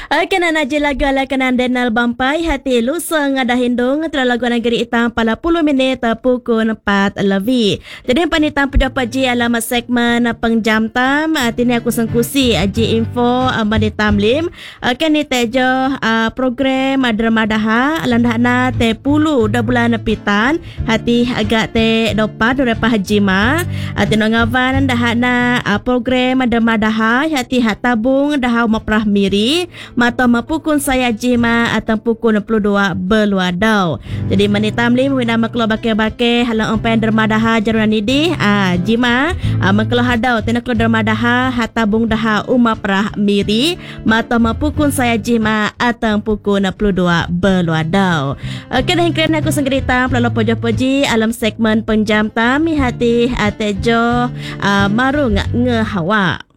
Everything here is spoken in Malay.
Kanan aja lagu ala kanan denal bampai hati lusa ngada hindung telah lagu negeri hitam pala 10 minit pukul 4 lebih. Jadi panitam pejabat ji alamat segmen pengjam tam tini aku sengkusi ji info panitam lim kan ni tejo program dermadaha landahna te 10 dah bulan pitan hati agak te dopat repah jima tino ngavan dahana program dermadaha hati hatabung dah maprah miri mata mapukun saya jima atau pukul 62 berluadau. Jadi manitam lim wina maklo bake-bake halang umpen dermadaha jarunan ini jima maklo hadau tina klo dermadaha hatabung daha umaprah miri mata mapukun saya jima atau pukul 62 berluadau. Kena aku senggerita pelalo pojo-poji alam segmen penjam tami hati atejo marung ngehawa.